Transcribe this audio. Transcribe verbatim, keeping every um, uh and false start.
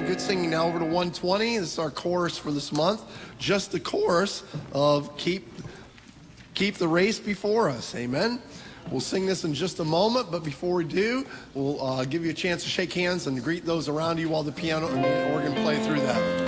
good singing. Now over to one twenty. This is our chorus for this month. Just the chorus of Keep, keep the Race Before Us. Amen. We'll sing this in just a moment, but before we do, we'll uh, give you a chance to shake hands and greet those around you while the piano and the organ play through that.